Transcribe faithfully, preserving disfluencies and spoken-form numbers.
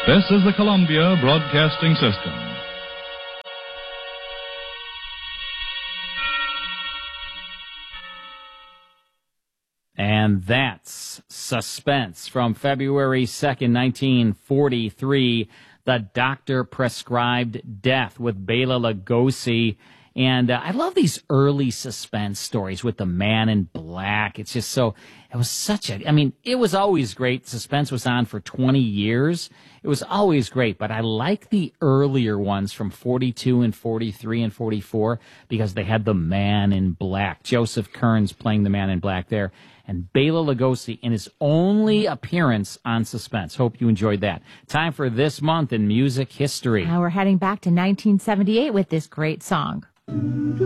This is the Columbia Broadcasting System. And that's Suspense from February second, nineteen forty-three. The Doctor Prescribed Death with Bela Lugosi. And uh, I love these early suspense stories with the Man in Black. It's just so, it was such a, I mean, it was always great. Suspense was on for twenty years. It was always great, but I like the earlier ones from forty-two and forty-three and forty-four because they had the Man in Black. Joseph Kearns playing the Man in Black there. And Bela Lugosi in his only appearance on Suspense. Hope you enjoyed that. Time for This Month in Music History. Now we're heading back to nineteen seventy-eight with this great song.